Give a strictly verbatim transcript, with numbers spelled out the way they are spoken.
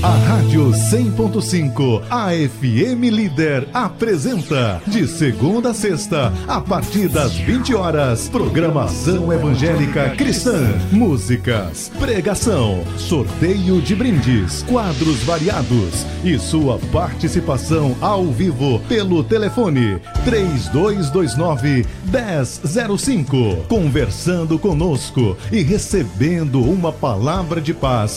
A Rádio cem ponto cinco, a F M Líder, apresenta, de segunda a sexta, a partir das vinte horas, programação evangélica cristã, músicas, pregação, sorteio de brindes, quadros variados e sua participação ao vivo pelo telefone três dois dois nove, dez zero cinco, conversando conosco e recebendo uma palavra de paz